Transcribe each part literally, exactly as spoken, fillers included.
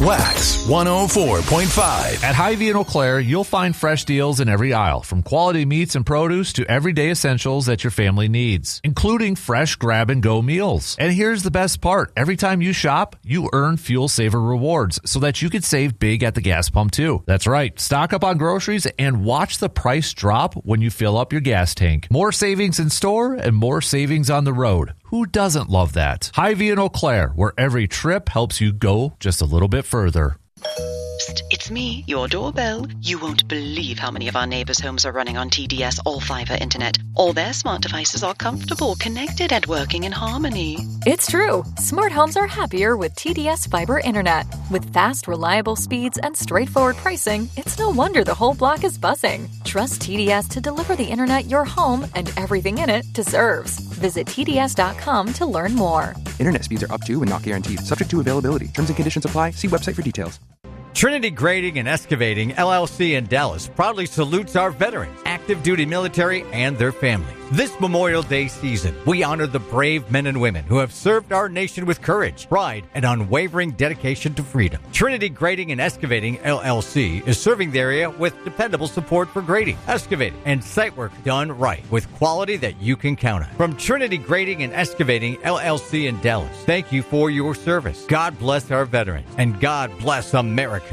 Wax one oh four point five. At Hy-Vee and Eau Claire, you'll find fresh deals in every aisle, from quality meats and produce to everyday essentials that your family needs, including fresh grab-and-go meals. And here's the best part. Every time you shop, you earn Fuel Saver rewards so that you can save big at the gas pump, too. That's right. Stock up on groceries and watch the price drop when you fill up your gas tank. More savings in store and more savings on the road. Who doesn't love that? Hy-Vee and Eau Claire, where every trip helps you go just a little bit further. Psst, it's me, your doorbell. You won't believe how many of our neighbors' homes are running on T D S all-fiber internet. All their smart devices are comfortable, connected, and working in harmony. It's true. Smart homes are happier with T D S fiber internet. With fast, reliable speeds and straightforward pricing, it's no wonder the whole block is buzzing. Trust T D S to deliver the internet your home and everything in it deserves. Visit T D S dot com to learn more. Internet speeds are up to and not guaranteed. Subject to availability. Terms and conditions apply. See website for details. Trinity Grading and Excavating, L L C in Dallas, proudly salutes our veterans, active duty military, and their families. This Memorial Day season, we honor the brave men and women who have served our nation with courage, pride, and unwavering dedication to freedom. Trinity Grading and Excavating, L L C, is serving the area with dependable support for grading, excavating, and site work done right with quality that you can count on. From Trinity Grading and Excavating, L L C in Dallas, thank you for your service. God bless our veterans, and God bless America.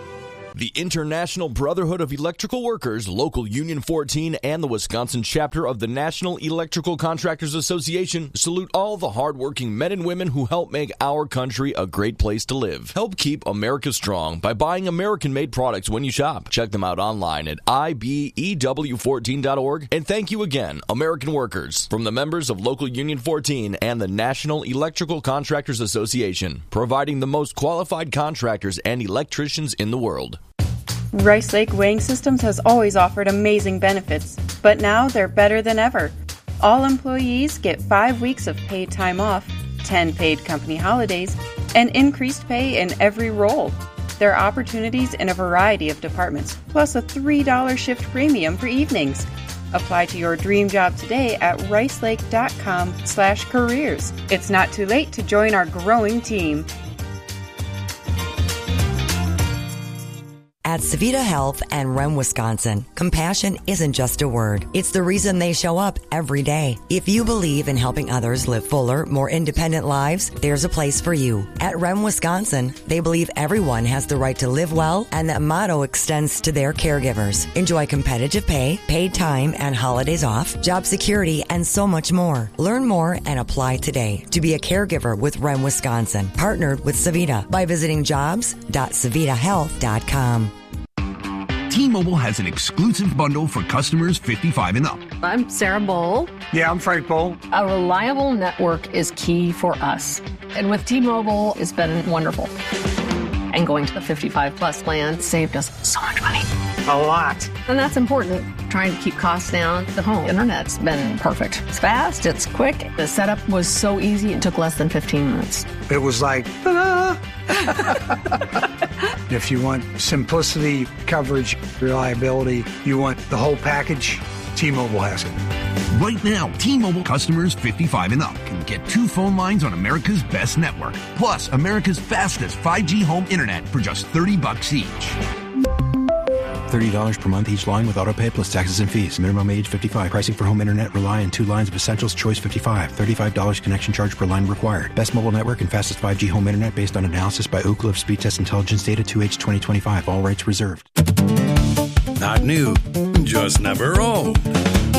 The International Brotherhood of Electrical Workers, Local Union fourteen, and the Wisconsin chapter of the National Electrical Contractors Association salute all the hardworking men and women who help make our country a great place to live. Help keep America strong by buying American-made products when you shop. Check them out online at I B E W fourteen dot org. And thank you again, American workers, from the members of Local Union fourteen and the National Electrical Contractors Association, providing the most qualified contractors and electricians in the world. Rice Lake Weighing Systems has always offered amazing benefits, but now they're better than ever. All employees get five weeks of paid time off, ten paid company holidays, and increased pay in every role. There are opportunities in a variety of departments, plus a three dollars shift premium for evenings. Apply to your dream job today at ricelake.com slash careers. It's not too late to join our growing team. At Savita Health and Rem, Wisconsin, compassion isn't just a word. It's the reason they show up every day. If you believe in helping others live fuller, more independent lives, there's a place for you. At Rem, Wisconsin, they believe everyone has the right to live well, and that motto extends to their caregivers. Enjoy competitive pay, paid time and holidays off, job security, and so much more. Learn more and apply today to be a caregiver with Rem, Wisconsin, partnered with Savita by visiting jobs dot savita health dot com. T-Mobile has an exclusive bundle for customers fifty-five and up. I'm Sarah Bowl. Yeah, I'm Frank Bowl. A reliable network is key for us. And with T-Mobile, it's been wonderful. And going to the fifty-five plus plan saved us so much money. A lot. And that's important. Trying to keep costs down. The home internet's been perfect. It's fast, it's quick. The setup was so easy, it took less than fifteen minutes. It was like, ta-da! If you want simplicity, coverage, reliability, you want the whole package, T-Mobile has it. Right now, T-Mobile customers fifty-five and up can get two phone lines on America's best network, plus America's fastest five G home internet for just thirty bucks each. thirty dollars per month each line with autopay plus taxes and fees. Minimum age fifty-five. Pricing for home internet rely on two lines of Essentials Choice fifty-five. thirty-five dollars connection charge per line required. Best mobile network and fastest five G home internet based on analysis by Ookla of Speed Test Intelligence data two H twenty twenty-five. All rights reserved. Not new, just never old.